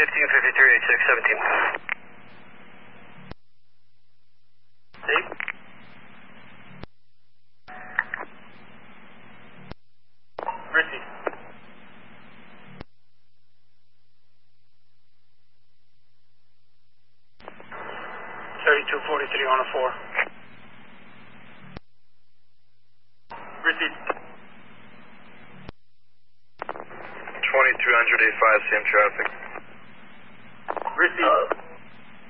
1553, 86, 17. Tape. Receive. (3243) on a 4. Receive. 2200 A5, same traffic. Receive.